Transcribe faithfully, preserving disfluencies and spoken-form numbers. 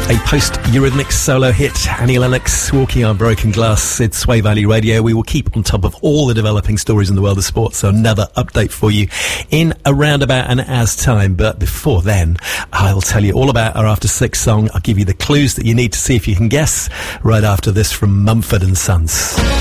A post-Eurythmics solo hit, Annie Lennox, Walking on Broken Glass. It's Sway Valley Radio. We will keep on top of all the developing stories in the world of sports, so another update for you in around about an hour's time. But before then, I'll tell you all about our After Six song. I'll give you the clues that you need to see if you can guess right after this from Mumford and Sons.